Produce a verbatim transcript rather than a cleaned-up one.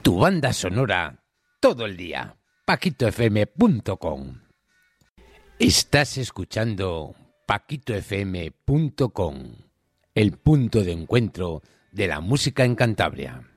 Tu banda sonora todo el día. paquito f m punto com. Estás escuchando paquito f m punto com, el punto de encuentro de la música en Cantabria.